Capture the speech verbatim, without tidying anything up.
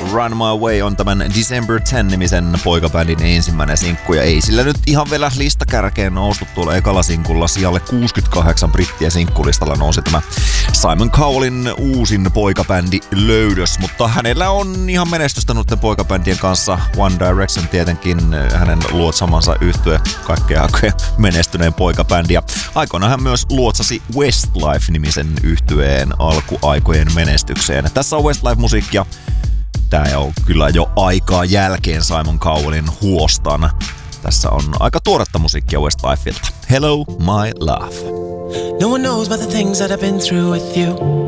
Run My Way on tämän December tenth-nimisen poikabändin ensimmäinen sinkku, ja ei sillä nyt ihan vielä listakärkeen noustu tuolla ekalla sinkulla. Sijalle kuusikymmentäkahdeksan brittiä sinkkulistalla nousi tämä Simon Cowellin uusin poikabändi löydös, mutta hänellä on ihan menestystä noiden poikabändien kanssa. One Direction tietenkin hänen luotsamansa yhtye kaikkea aikojen menestyneen poikabändi, ja aikoinaan hän myös luotsasi Westlife-nimisen yhtyeen alkuaikojen menestykseen. Tässä on Westlife-musiikkia. Tää on kyllä jo aikaa jälkeen Simon Cowellin huostan. Tässä on aika tuoretta musiikkia Westlifelta. Hello, my love. No one knows about the things that I've been through with you.